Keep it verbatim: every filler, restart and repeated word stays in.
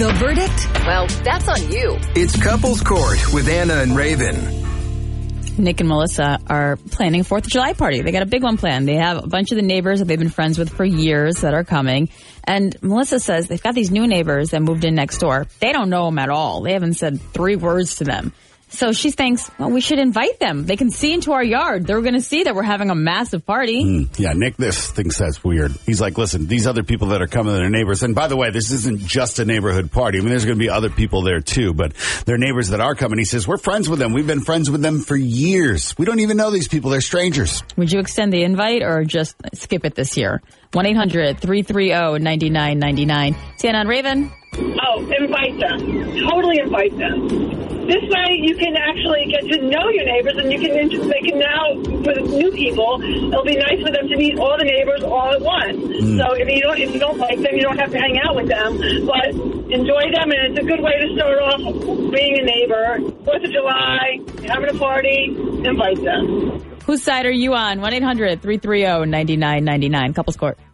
The verdict? Well, that's on you. It's Couples Court with Anna and Raven. Nick and Melissa are planning a fourth of July party. They got a big one planned. They have a bunch of the neighbors that they've been friends with for years that are coming. And Melissa says they've got these new neighbors that moved in next door. They don't know them at all. They haven't said three words to them. So she thinks, well, we should invite them. They can see into our yard. They're going to see that we're having a massive party. Mm, yeah, Nick this thinks that's weird. He's like, listen, these other people that are coming, they're neighbors. And by the way, this isn't just a neighborhood party. I mean, there's going to be other people there too, but they're neighbors that are coming. He says, we're friends with them. We've been friends with them for years. We don't even know these people. They're strangers. Would you extend the invite or just skip it this year? one eight hundred three three zero nine nine nine nine. Sienna and Raven? Oh, invite them. Totally invite them. This way you can actually get to know your neighbors, and you can, they can now, for the new people, it'll be nice for them to meet all the neighbors all at once. Mm. So if you don't if you don't like them, you don't have to hang out with them, but enjoy them, and it's a good way to start off being a neighbor. fourth of July, having a party, invite them. Whose side are you on? one eight hundred three three zero nine nine nine nine. Couples Court.